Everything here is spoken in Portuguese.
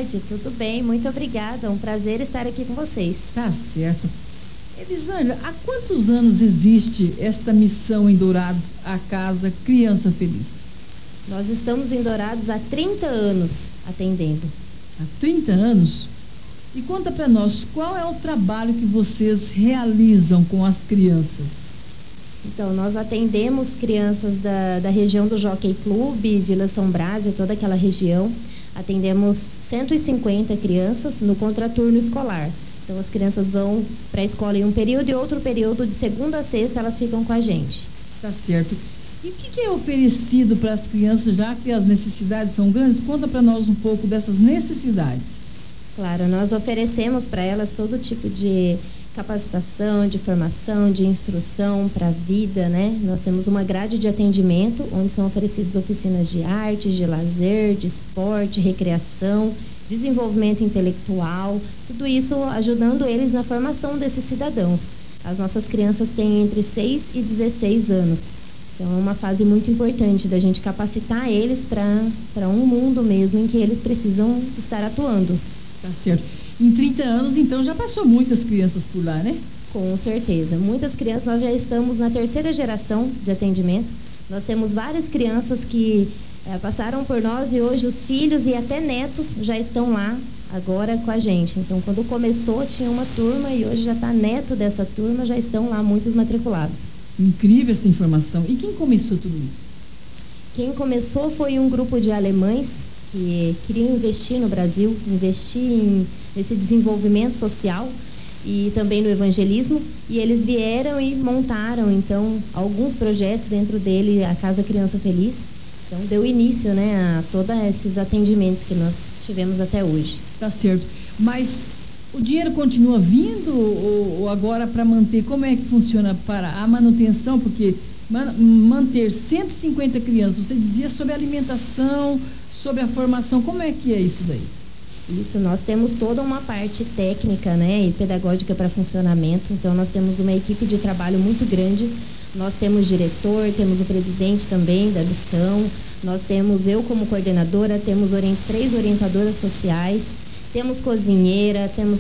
tarde, tudo bem? Muito obrigada, é um prazer estar aqui com vocês. Tá certo. Elisângela, há quantos anos existe esta missão em Dourados, a Casa Criança Feliz? Nós estamos em Dourados há 30 anos atendendo. Há 30 anos? E conta para nós, qual é o trabalho que vocês realizam com as crianças? Então, nós atendemos crianças da região do Jockey Clube, Vila São Brás e toda aquela região. Atendemos 150 crianças no contraturno escolar. Então, as crianças vão para a escola em um período e outro período, de segunda a sexta, elas ficam com a gente. Tá certo. E o que é oferecido para as crianças, já que as necessidades são grandes? Conta para nós um pouco dessas necessidades. Claro, nós oferecemos para elas todo tipo de capacitação, de formação, de instrução para a vida, né? Nós temos uma grade de atendimento, onde são oferecidas oficinas de arte, de lazer, de esporte, recreação, desenvolvimento intelectual, tudo isso ajudando eles na formação desses cidadãos. As nossas crianças têm entre 6 e 16 anos. Então, é uma fase muito importante da gente capacitar eles para um mundo mesmo em que eles precisam estar atuando. Tá certo. Em 30 anos, então, já passou muitas crianças por lá, né? Com certeza. Muitas crianças, nós já estamos na 3ª geração de atendimento. Nós temos várias crianças que passaram por nós e hoje os filhos e até netos já estão lá agora com a gente. Então, quando começou, tinha uma turma e hoje já está neto dessa turma, já estão lá muitos matriculados. Incrível essa informação. E quem começou tudo isso? Quem começou foi um grupo de alemães que queriam investir no Brasil, investir nesse desenvolvimento social e também no evangelismo, e eles vieram e montaram, então, alguns projetos dentro dele, a Casa Criança Feliz. Então, deu início, né, a todos esses atendimentos que nós tivemos até hoje. Tá certo. Mas o dinheiro continua vindo ou agora para manter? Como é que funciona para a manutenção? Porque manter 150 crianças, você dizia sobre a alimentação, sobre a formação, como é que é isso daí? Isso, nós temos toda uma parte técnica, né, e pedagógica para funcionamento. Então, nós temos uma equipe de trabalho muito grande. Nós temos diretor, temos o presidente também da missão, nós temos eu como coordenadora, temos 3 orientadoras sociais, temos cozinheira, temos